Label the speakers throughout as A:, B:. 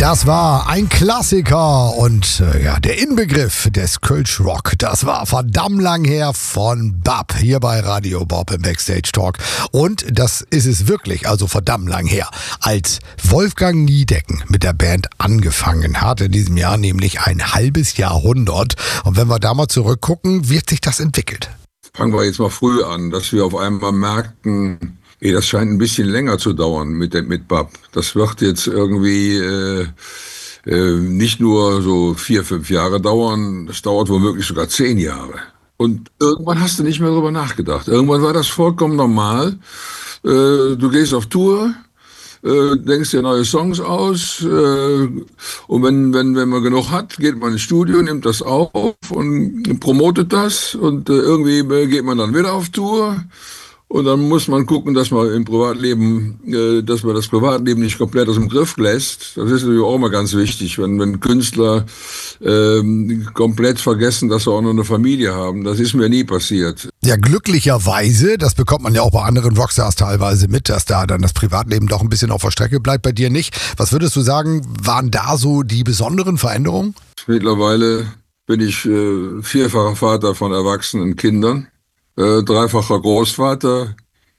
A: Das war ein Klassiker und der Inbegriff des Kölsch Rock. Das war verdammt lang her von Bab hier bei Radio Bob im Backstage Talk. Und das ist es wirklich, also verdammt lang her, als Wolfgang Niedecken mit der Band angefangen hat. In diesem Jahr nämlich ein halbes Jahrhundert. Und wenn wir da mal zurückgucken, wie hat sich das entwickelt?
B: Fangen wir jetzt mal früh an, dass wir auf einmal merkten, das scheint ein bisschen länger zu dauern mit Bab. Das wird jetzt irgendwie nicht nur so 4-5 Jahre dauern, das dauert womöglich sogar 10 Jahre. Und irgendwann hast du nicht mehr darüber nachgedacht. Irgendwann war das vollkommen normal. Du gehst auf Tour, denkst dir neue Songs aus und wenn man genug hat, geht man ins Studio, nimmt das auf und promotet das und irgendwie geht man dann wieder auf Tour. Und dann muss man gucken, dass man im Privatleben, dass man das Privatleben nicht komplett aus dem Griff lässt. Das ist natürlich auch mal ganz wichtig, wenn Künstler komplett vergessen, dass sie auch noch eine Familie haben. Das ist mir nie passiert.
A: Ja, glücklicherweise, das bekommt man ja auch bei anderen Rockstars teilweise mit, dass da dann das Privatleben doch ein bisschen auf der Strecke bleibt, bei dir nicht. Was würdest du sagen, waren da so die besonderen Veränderungen?
B: Mittlerweile bin ich 4-facher Vater von erwachsenen Kindern. 3-facher Großvater,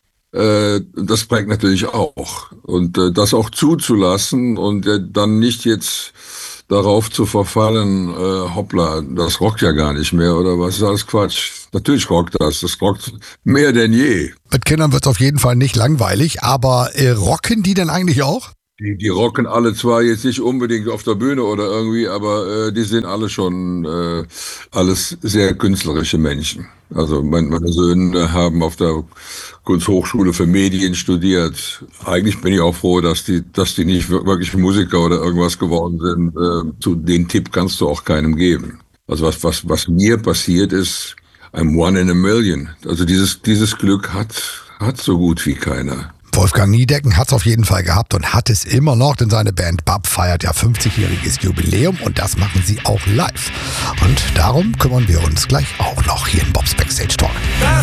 B: das prägt natürlich auch. Und das auch zuzulassen und dann nicht jetzt darauf zu verfallen, hoppla, das rockt ja gar nicht mehr oder was, ist alles Quatsch. Natürlich rockt das rockt mehr denn je.
A: Mit Kindern wird es auf jeden Fall nicht langweilig, aber rocken die denn eigentlich auch?
B: Die rocken alle zwar jetzt nicht unbedingt auf der Bühne oder irgendwie, aber die sind alle schon alles sehr künstlerische Menschen. Also meine Söhne haben auf der Kunsthochschule für Medien studiert. Eigentlich bin ich auch froh, dass die nicht wirklich Musiker oder irgendwas geworden sind. Den Tipp kannst du auch keinem geben. Also was mir passiert ist, I'm one in a million. Also dieses Glück hat so gut wie keiner.
A: Wolfgang Niedecken hat es auf jeden Fall gehabt und hat es immer noch, denn seine Band Bab feiert ja 50-jähriges Jubiläum und das machen sie auch live. Und darum kümmern wir uns gleich auch noch hier in Bobs Backstage Talk.